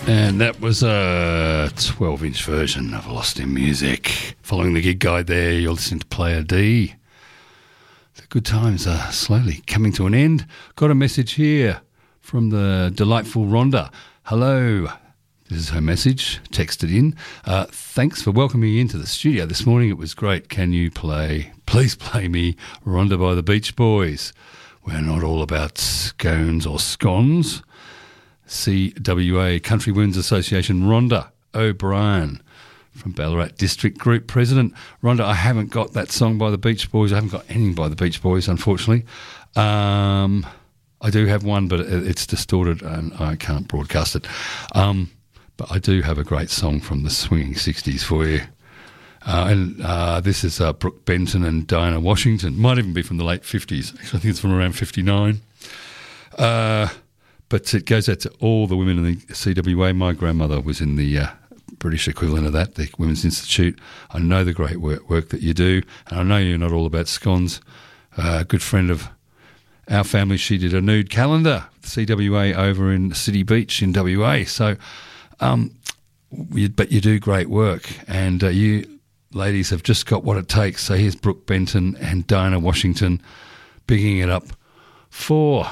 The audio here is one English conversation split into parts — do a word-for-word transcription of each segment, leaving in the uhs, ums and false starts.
And that was a twelve-inch version of Lost in Music. Following the gig guide there, you're listening to Player D. The good times are slowly coming to an end. Got a message here from the delightful Rhonda. Hello. This is her message, texted in. Uh, thanks for welcoming me into the studio this morning. It was great. Can you play, please play me Rhonda by the Beach Boys? We're not all about scones or scones. C W A, Country Women's Association, Rhonda O'Brien from Ballarat District Group President. Rhonda, I haven't got that song by the Beach Boys. I haven't got anything by the Beach Boys, unfortunately. Um, I do have one, but it's distorted and I can't broadcast it. Um, but I do have a great song from the swinging sixties for you. Uh, and uh, this is uh, Brooke Benton and Diana Washington. Might even be from the late fifties. Actually, I think it's from around fifty-nine. Uh... But it goes out to all the women in the C W A. My grandmother was in the uh, British equivalent of that, the Women's Institute. I know the great work, work that you do, and I know you're not all about scones. Uh, a good friend of our family, she did a nude calendar, C W A, over in City Beach in W A. So, um, you, but you do great work, and uh, you ladies have just got what it takes. So here's Brooke Benton and Diana Washington bigging it up for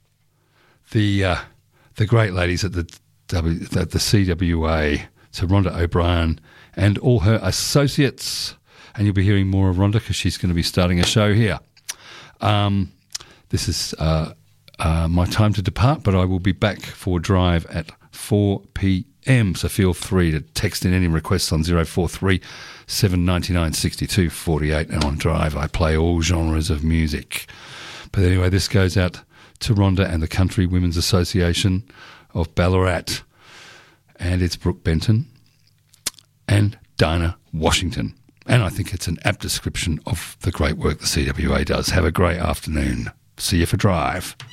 the uh, the great ladies at the w, at the C W A, so Rhonda O'Brien and all her associates. And you'll be hearing more of Rhonda because she's going to be starting a show here. Um, this is uh, uh, my time to depart, but I will be back for Drive at four p.m, so feel free to text in any requests on zero four three, seven nine nine, six two four eight, and on Drive I play all genres of music. But anyway, this goes out to Rhonda and the Country Women's Association of Ballarat. And it's Brooke Benton and Diana Washington. And I think it's an apt description of the great work the C W A does. Have a great afternoon. See you for Drive.